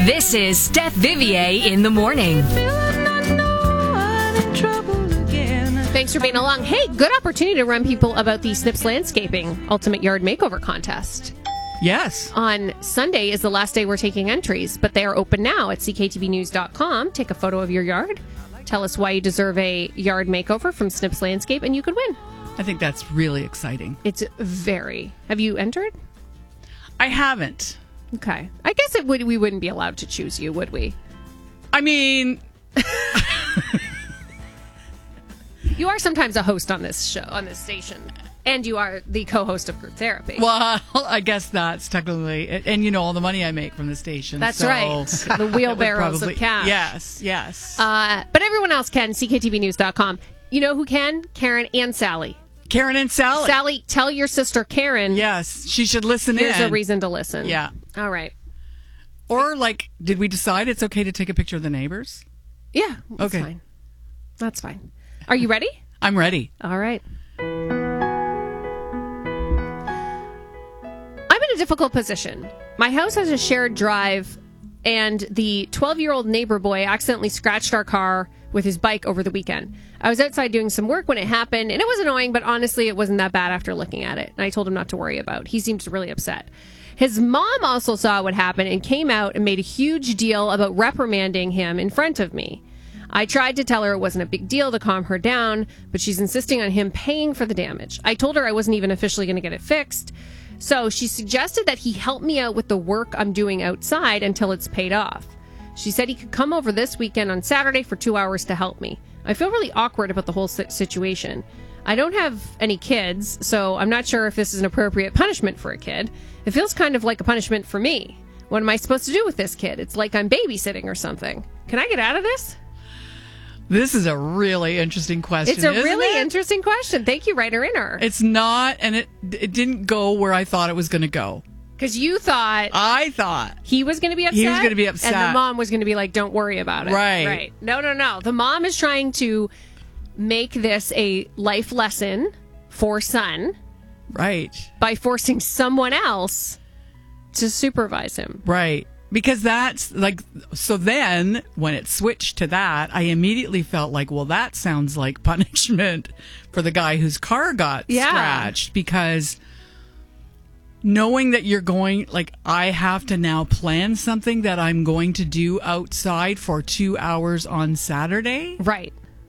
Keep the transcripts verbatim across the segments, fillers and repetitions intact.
This is Steph Vivier in the morning. Thanks for being along. Hey, good opportunity to run people about the Snips Landscaping Ultimate Yard Makeover Contest. Yes. On Sunday is the last day we're taking entries, but they are open now at c k t v news dot com. Take a photo of your yard. Tell us why you deserve a yard makeover from Snips Landscape, and you could win. I think that's really exciting. It's very. Have you entered? I haven't. Okay. I guess it would. We wouldn't be allowed to choose you, would we? I mean... You are sometimes a host on this show, on this station, and you are the co-host of Group Therapy. Well, I guess that's technically, and you know all the money I make from the station. That's so right. The wheelbarrows probably, of cash. Yes, yes. Uh, but everyone else can, c k t v news dot com. You know who can? Karen and Sally. Karen and Sally. Sally, tell your sister Karen. Yes, she should listen Here's in. Here's a reason to listen. Yeah. All right. Or, like, did we decide it's okay to take a picture of the neighbors? Yeah, that's okay. fine. That's fine. Are you ready? I'm ready. All right. I'm in a difficult position. My house has a shared drive, and the twelve-year-old neighbor boy accidentally scratched our car with his bike over the weekend. I was outside doing some work when it happened, and it was annoying, but honestly, it wasn't that bad after looking at it. And I told him not to worry about it. He seemed really upset. His mom also saw what happened and came out and made a huge deal about reprimanding him in front of me. I tried to tell her it wasn't a big deal to calm her down, but she's insisting on him paying for the damage. I told her I wasn't even officially going to get it fixed. So she suggested that he help me out with the work I'm doing outside until it's paid off. She said he could come over this weekend on Saturday for two hours to help me. I feel really awkward about the whole situation. I don't have any kids, so I'm not sure if this is an appropriate punishment for a kid. It feels kind of like a punishment for me. What am I supposed to do with this kid? It's like I'm babysitting or something. Can I get out of this? This is a really interesting question. It's a isn't really it? interesting question. Thank you, writer Inner. It's not, and it it didn't go where I thought it was going to go. Because you thought I thought he was going to be upset. He was going to be upset, and the mom was going to be like, "Don't worry about it." Right, right. No, no, no. The mom is trying to make this a life lesson for son, right, by forcing someone else to supervise him, right. Because that's like, so then when it switched to that, I immediately felt like, well, that sounds like punishment for the guy whose car got yeah. scratched. Because knowing that you're going, like, I have to now plan something that I'm going to do outside for two hours on Saturday. Right.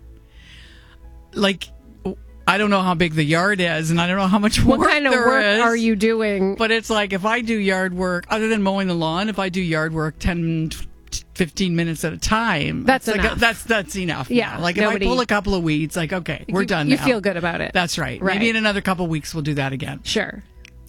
Like, I don't know how big the yard is, and I don't know how much what work kind of there work is. are you doing? But it's like, if I do yard work, other than mowing the lawn, if I do yard work ten, fifteen minutes at a time, that's like enough. A, that's that's enough. Yeah. Now. Like nobody, if I pull a couple of weeds, like, okay, we're you, done you now. feel good about it. That's right. right. Maybe in another couple of weeks we'll do that again. Sure.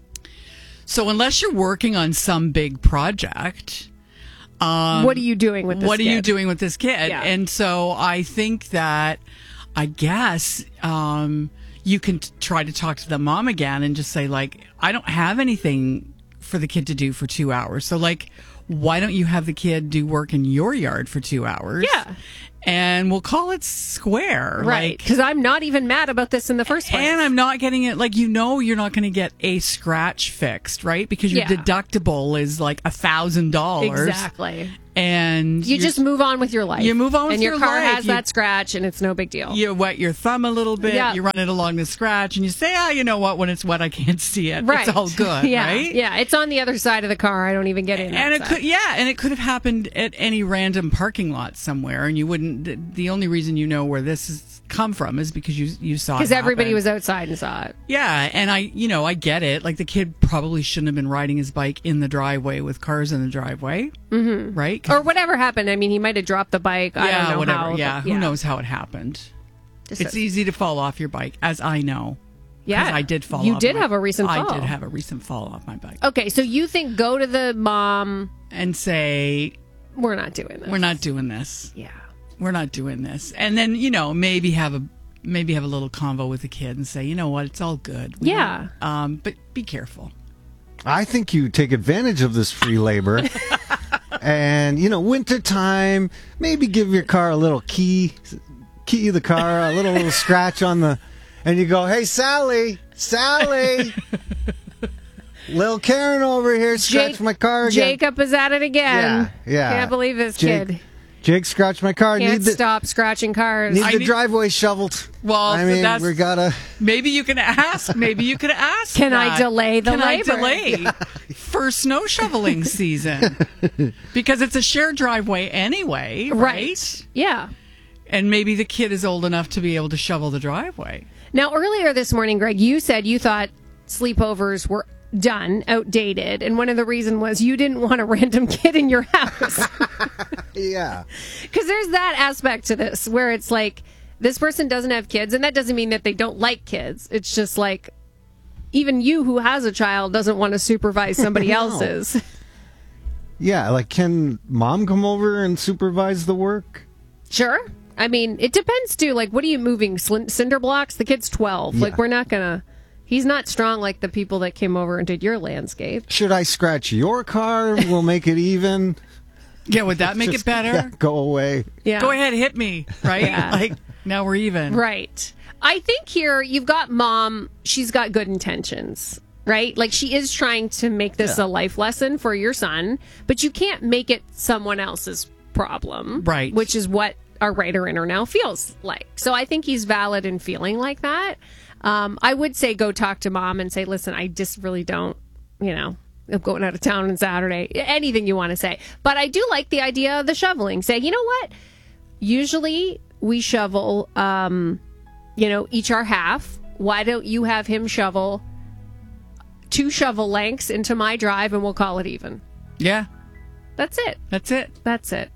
So unless you're working on some big project, um, what are you doing with this what kid? are you doing with this kid? Yeah. And so I think that, I guess, um, you can t- try to talk to the mom again and just say, like, I don't have anything for the kid to do for two hours. So, like, why don't you have the kid do work in your yard for two hours? Yeah. And we'll call it square. Right. Because I'm not even mad about this in the first place. And I'm not getting it, like, you know, you're not going to get a scratch fixed, right? Because your yeah. deductible is like a thousand dollars. Exactly. And you just move on with your life. You move on with and your, your car life. has You- that scratch, and it's no big deal. You wet your thumb a little bit. Yeah. You run it along the scratch, and you say, "Ah, you know what? When it's wet, I can't see it. Right. It's all good, yeah. right?" Yeah, it's on the other side of the car. I don't even get in. And that it side. could, yeah, and it could have happened at any random parking lot somewhere, and you wouldn't. The, the only reason you know where this has come from is because you you saw it. Because everybody happen. was outside and saw it. Yeah, and I, you know, I get it. Like, the kid probably shouldn't have been riding his bike in the driveway with cars in the driveway, mm-hmm. right? Or whatever happened. I mean, he might have dropped the bike. I yeah, don't know whatever. how. Yeah, but, who knows how it happened? Just it's a- easy to fall off your bike, as I know. Yeah, I did fall. You off did my, have a recent fall. I did have a recent fall off my bike. Okay, so you think go to the mom and say, we're not doing this. We're not doing this. Yeah, we're not doing this. And then, you know, maybe have a maybe have a little convo with the kid and say, you know what, it's all good. We yeah, um, but be careful. I think you take advantage of this free labor. And, you know, wintertime, maybe give your car a little key, key the car, a little, little scratch on the, and you go, hey, Sally, Sally. Lil Karen over here scratched Jake- my car again. Jacob is at it again. Yeah, yeah. Can't believe this Jake, kid. Jake scratched my car. Can't need the, stop scratching cars. Need I the need- driveway shoveled. Well, I mean, that's- we gotta. Maybe you can ask. Maybe you could ask. Can I that. delay the Can labor? I delay for snow shoveling season? Because it's a shared driveway anyway, right? Right. Yeah. And maybe the kid is old enough to be able to shovel the driveway. Now, earlier this morning, Greg, you said you thought sleepovers were done, outdated, and one of the reasons was you didn't want a random kid in your house. Yeah. Because there's that aspect to this where it's like this person doesn't have kids, and that doesn't mean that they don't like kids. It's just like even you who has a child doesn't want to supervise somebody No. else's. Yeah, like, can mom come over and supervise the work? Sure. I mean, it depends too. Like, what are you moving? Sl- cinder blocks? The kid's twelve. Yeah. Like, we're not gonna. He's not strong like the people that came over and did your landscape. Should I scratch your car? We'll make it even. Yeah, would that make Just- it better? yeah, go away. Yeah. Go ahead, hit me, right? Yeah. Like, now we're even. Right. I think here you've got mom. She's got good intentions, right? Like she is trying to make this Yeah. a life lesson for your son, but you can't make it someone else's problem. Right. Which is what our writer in her now feels like. So I think he's valid in feeling like that. Um, I would say go talk to mom and say, listen, I just really don't, you know, I'm going out of town on Saturday. Anything you want to say. But I do like the idea of the shoveling. Say, you know what? Usually we shovel, um, you know, each our half. Why don't you have him shovel two shovel lengths into my drive and we'll call it even? Yeah, That's it. that's it. That's it.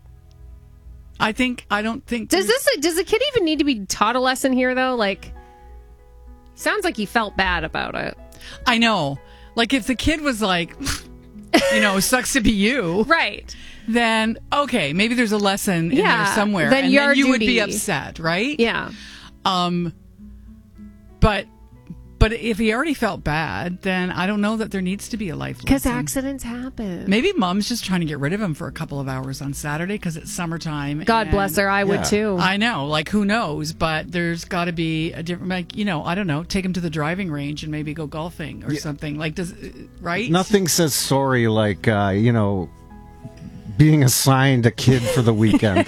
I think, I don't think. Does this, does the kid even need to be taught a lesson here though? Like, sounds like he felt bad about it. I know. Like, if the kid was like, you know, sucks to be you, Right. then okay, maybe there's a lesson in Yeah, there somewhere. then and your then you would be duty- upset, right? Yeah. Um, but but if he already felt bad, then I don't know that there needs to be a life Because lesson. accidents happen. Maybe mom's just trying to get rid of him for a couple of hours on Saturday because it's summertime. God and- bless her. I would Yeah. too. I know, like who knows? But there's got to be a different, like you know, I don't know. Take him to the driving range and maybe go golfing or something. Like does right? Nothing says sorry like, uh, you know, being assigned a kid for the weekend.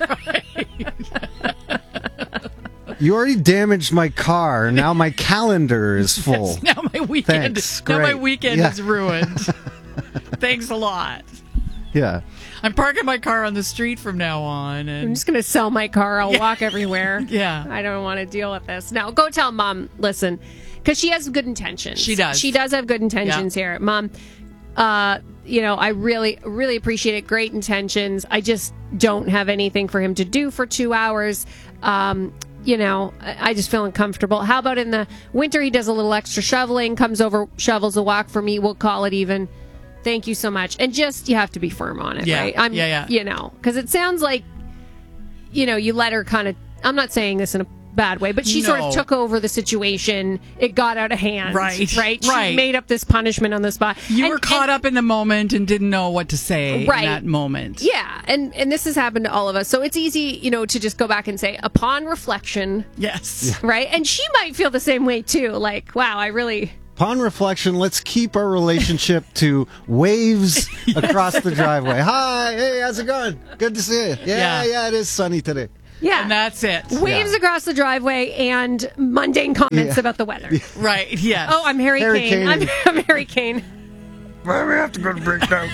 You already damaged my car. Now my calendar is full. Now my weekend. Thanks, now my great. weekend Yeah. is ruined. Thanks a lot. Yeah. I'm parking my car on the street from now on, I'm and just going to sell my car. I'll walk everywhere. Yeah. I don't want to deal with this. Now, go tell mom, listen, because she has good intentions. She does. She does have good intentions here. Mom, uh, you know, I really, really appreciate it. Great intentions. I just don't have anything for him to do for two hours. Um, you know, I I just feel uncomfortable. How about in the winter, he does a little extra shoveling, comes over, shovels a walk for me. We'll call it even. Thank you so much. And just, you have to be firm on it, Yeah. right? I'm, Yeah, yeah. You know, because it sounds like, you know, you let her kind of, I'm not saying this in a bad way, but she sort No. of took over the situation. It got out of hand. Right, Right. She right. made up this punishment on the spot. you And- were caught and- up in the moment and didn't know what to say Right. in that moment. Yeah. And, and this has happened to all of us. So it's easy, you know, to just go back and say, upon reflection, Yes. right? And she might feel the same way too. Like, wow, I really. Upon reflection, let's keep our relationship to waves across the driveway. Hi, hey, how's it going? Good to see you. Yeah, Yeah. yeah, it is sunny today. Yeah. And that's it. Waves Yeah. across the driveway and mundane comments Yeah. about the weather. Right. Yes. Oh, I'm Harry, Harry Kane. Kane. I'm, I'm Harry Kane. Well, we have to go to break now.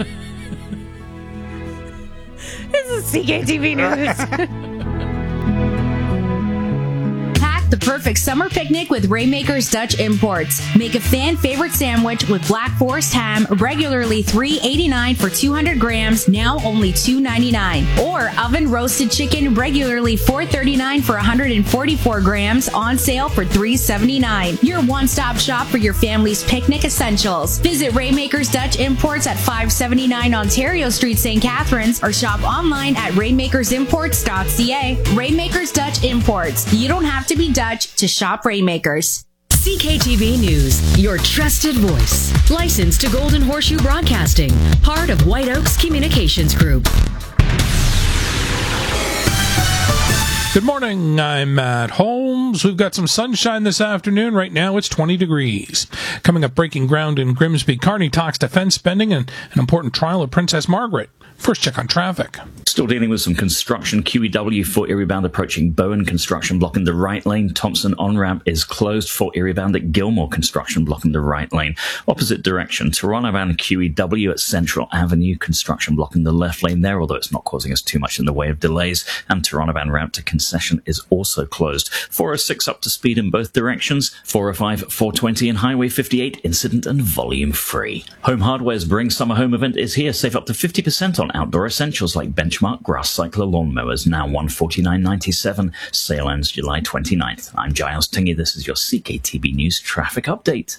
This is C K T V News. Pack the perfect summer picnic with Raymaker's Dutch Imports. Make a fan favorite sandwich with Black Forest ham, regularly three eighty-nine for two hundred grams, now only two ninety-nine. Or oven roasted chicken, regularly four thirty-nine for one hundred forty-four grams, on sale for three seventy-nine. Your one-stop shop for your family's picnic essentials. Visit Raymaker's Dutch Imports at five seventy-nine Ontario Street, Saint Catharines, or shop online at raymakers imports dot c a. Raymaker's Dutch Imports. You don't have to be Dutch to shop Raymakers. C K T V News, your trusted voice. Licensed to Golden Horseshoe Broadcasting, part of White Oaks Communications Group. Good morning. I'm Matt Holmes. Holmes. We've got some sunshine this afternoon. Right now, it's twenty degrees. Coming up, breaking ground in Grimsby. Carney talks defense spending and an important trial of Princess Margaret. First check on traffic. Still dealing with some construction. Q E W for Erie bound approaching Bowen. Construction blocking the right lane. Thompson on-ramp is closed for Erie bound at Gilmore. Construction blocking the right lane. Opposite direction. Toronto bound Q E W at Central Avenue. Construction blocking the left lane there, although it's not causing us too much in the way of delays. And Toronto bound route to Concession is also closed. four oh six up to speed in both directions. four oh five, four twenty and Highway fifty-eight incident and volume free. Home Hardware's Bring Summer Home event is here. Save up to fifty percent on outdoor essentials like Benchmark grass cycler lawnmowers, now one hundred forty-nine dollars and ninety-seven cents. Sale ends July twenty-ninth. I'm Giles Tingy. This is your C K T B News traffic update.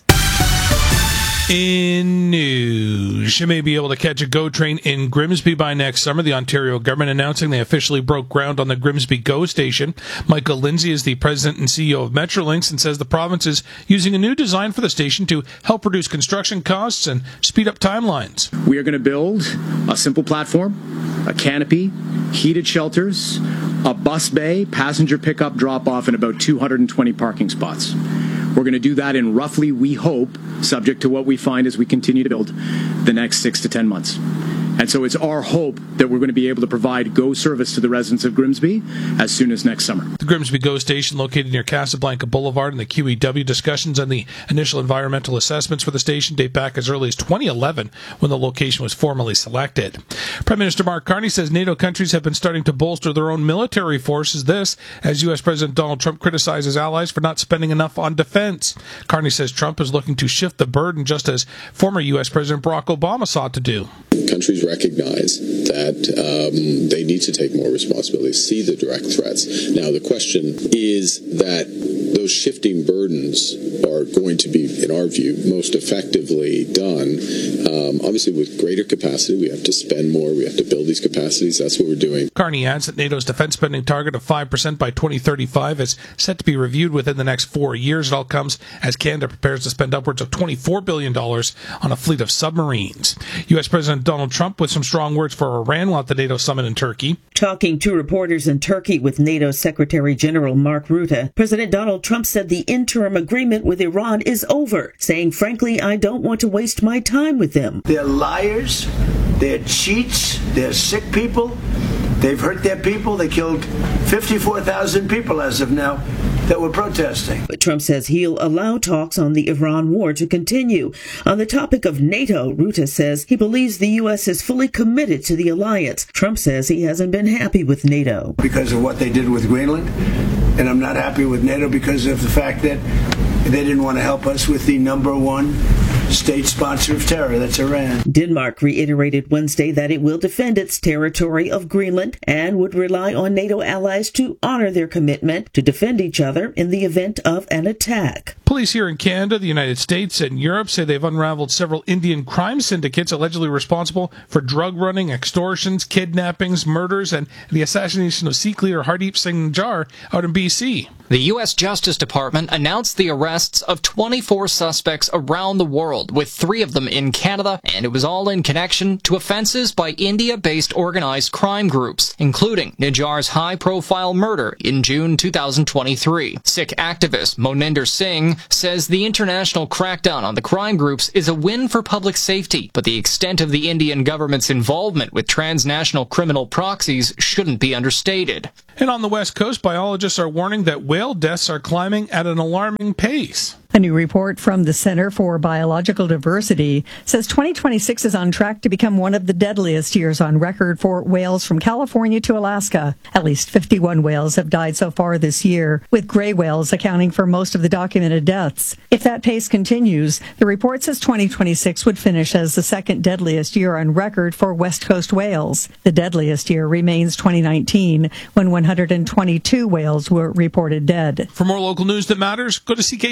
In news, you may be able to catch a GO train in Grimsby by next summer. The Ontario government announcing they officially broke ground on the Grimsby GO station. Michael Lindsay is the president and C E O of Metrolinx and says the province is using a new design for the station to help reduce construction costs and speed up timelines. We are going to build a simple platform, a canopy, heated shelters, a bus bay, passenger pickup, drop-off, and about two hundred twenty parking spots. We're going to do that in roughly, we hope, subject to what we find as we continue to build, the next six to ten months. And so it's our hope that we're going to be able to provide GO service to the residents of Grimsby as soon as next summer. The Grimsby GO station located near Casablanca Boulevard and the Q E W discussions on the initial environmental assessments for the station date back as early as twenty eleven when the location was formally selected. Prime Minister Mark Carney says NATO countries have been starting to bolster their own military forces. This as U S President Donald Trump criticizes allies for not spending enough on defense. Carney says Trump is looking to shift the burden just as former U S President Barack Obama sought to do. Countries recognize that um, they need to take more responsibility, see the direct threats. Now, the question is that those shifting burdens are going to be, in our view, most effectively done. Um, obviously, with greater capacity, we have to spend more. We have to build these capacities. That's what we're doing. Carney adds that NATO's defense spending target of five percent by twenty thirty-five is set to be reviewed within the next four years. It all comes as Canada prepares to spend upwards of twenty-four billion dollars on a fleet of submarines. U S President Donald Trump with some strong words for Iran while at the NATO summit in Turkey. Talking to reporters in Turkey with NATO Secretary General Mark Rutte, President Donald Trump said the interim agreement with Iran is over, saying, frankly, I don't want to waste my time with them. They're liars, they're cheats, they're sick people. They've hurt their people. They killed fifty-four thousand people as of now that were protesting. But Trump says he'll allow talks on the Iran war to continue. On the topic of NATO, Rutte says he believes the U S is fully committed to the alliance. Trump says he hasn't been happy with NATO. Because of what they did with Greenland, and I'm not happy with NATO because of the fact that they didn't want to help us with the number one state sponsor of terror, that's Iran. Denmark reiterated Wednesday that it will defend its territory of Greenland and would rely on NATO allies to honor their commitment to defend each other in the event of an attack. Police here in Canada, the United States, and Europe say they've unraveled several Indian crime syndicates allegedly responsible for drug running, extortions, kidnappings, murders, and the assassination of Sikh leader Hardeep Singh Nijjar out in B C. The U S Justice Department announced the arrests of twenty-four suspects around the world, with three of them in Canada, and it was all in connection to offenses by India-based organized crime groups, including Nijjar's high-profile murder in June two thousand twenty-three. Sikh activist Moninder Singh says the international crackdown on the crime groups is a win for public safety, but the extent of the Indian government's involvement with transnational criminal proxies shouldn't be understated. And on the West Coast, biologists are warning that whale deaths are climbing at an alarming pace. A new report from the Center for Biological Diversity says twenty twenty-six is on track to become one of the deadliest years on record for whales from California to Alaska. At least fifty-one whales have died so far this year, with gray whales accounting for most of the documented deaths. If that pace continues, the report says twenty twenty-six would finish as the second deadliest year on record for West Coast whales. The deadliest year remains twenty nineteen, when one hundred twenty-two whales were reported dead. For more local news that matters, go to C K T B News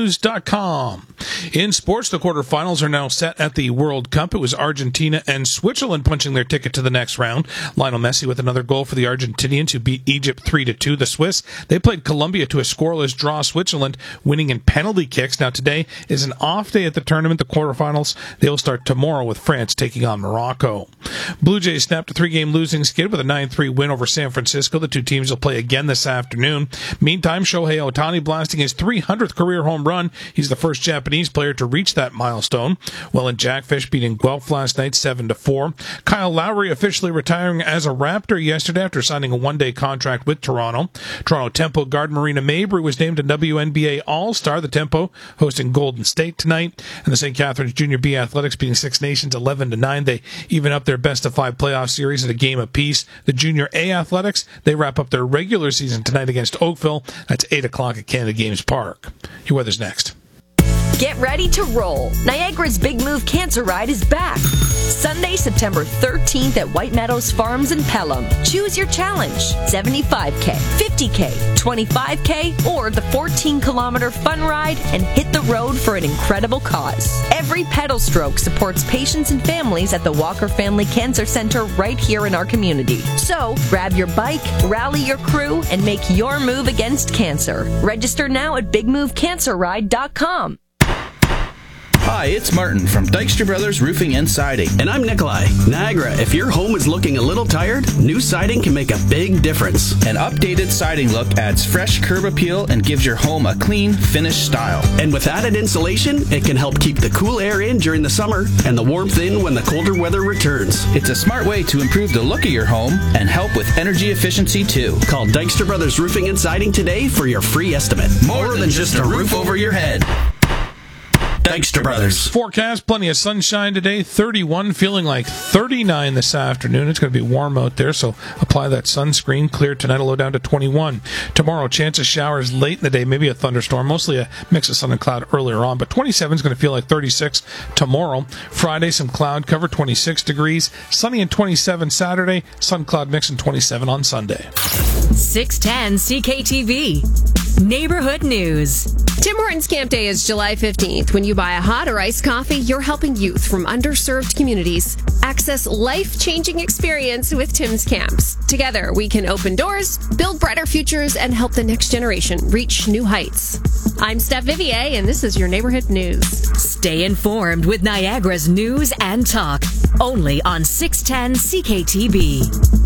news dot com. In sports, the quarterfinals are now set at the World Cup. It was Argentina and Switzerland punching their ticket to the next round. Lionel Messi with another goal for the Argentinians, who beat Egypt three to two. The Swiss, they played Colombia to a scoreless draw. Switzerland winning in penalty kicks. Now today is an off day at the tournament. The quarterfinals, they will start tomorrow with France taking on Morocco. Blue Jays snapped a three-game losing skid with a nine three win over San Francisco. The two teams will play again this afternoon. Meantime, Shohei Ohtani blasting his three hundredth career home run. He's the first Japanese player to reach that milestone. Well, in Jackfish beating Guelph last night seven to four. Kyle Lowry officially retiring as a Raptor yesterday after signing a one-day contract with Toronto. Toronto Temple guard Marina Mabrey was named a W N B A All-Star. The Tempo hosting Golden State tonight. And the Saint Catharines Junior B Athletics beating Six Nations eleven to nine. They even up their best-of-five playoff series at a game apiece. The Junior A Athletics, they wrap up their regular season tonight against Oakville. That's eight o'clock at Canada Games Park. Your weather's next. Get ready to roll. Niagara's Big Move Cancer Ride is back. Sunday, September thirteenth at White Meadows Farms in Pelham. Choose your challenge. seventy-five K, fifty K, twenty-five K, or the fourteen kilometer fun ride and hit the road for an incredible cause. Every pedal stroke supports patients and families at the Walker Family Cancer Center right here in our community. So, grab your bike, rally your crew, and make your move against cancer. Register now at big move cancer ride dot com. Hi, it's Martin from Dykstra Brothers Roofing and Siding. And I'm Nikolai. Niagara, if your home is looking a little tired, new siding can make a big difference. An updated siding look adds fresh curb appeal and gives your home a clean, finished style. And with added insulation, it can help keep the cool air in during the summer and the warmth in when the colder weather returns. It's a smart way to improve the look of your home and help with energy efficiency too. Call Dykstra Brothers Roofing and Siding today for your free estimate. More, More than, than just a roof over your head. Dykstra Brothers. Forecast, plenty of sunshine today, thirty-one, feeling like thirty-nine this afternoon. It's going to be warm out there, so apply that sunscreen. Clear tonight, a low down to twenty-one. Tomorrow, chance of showers late in the day, maybe a thunderstorm, mostly a mix of sun and cloud earlier on, but twenty-seven is going to feel like thirty-six tomorrow. Friday, some cloud cover, twenty-six degrees. Sunny and twenty-seven Saturday, sun cloud mix and twenty-seven on Sunday. six ten C K T V. Neighborhood News. Tim Hortons Camp Day is July fifteenth. When you buy a hot or iced coffee, you're helping youth from underserved communities access life-changing experience with Tim's Camps. Together, we can open doors, build brighter futures, and help the next generation reach new heights. I'm Steph Vivier, and this is your Neighborhood News. Stay informed with Niagara's news and talk. Only on six ten C K T V.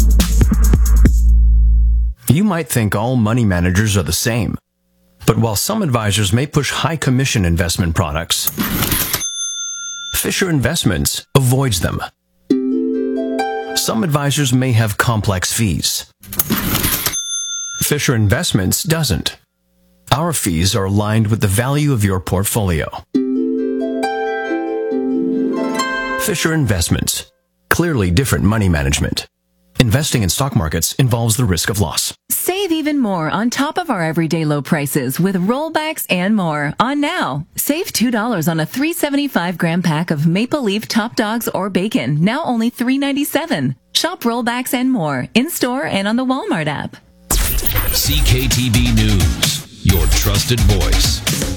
You might think all money managers are the same. But while some advisors may push high commission investment products, Fisher Investments avoids them. Some advisors may have complex fees. Fisher Investments doesn't. Our fees are aligned with the value of your portfolio. Fisher Investments. Clearly different money management. Investing in stock markets involves the risk of loss. Save even more on top of our everyday low prices with rollbacks and more on now. Save two dollars on a three seventy-five gram pack of Maple Leaf Top Dogs or bacon, now only three ninety-seven. Shop rollbacks and more in-store and on the Walmart app. C K T V News, your trusted voice.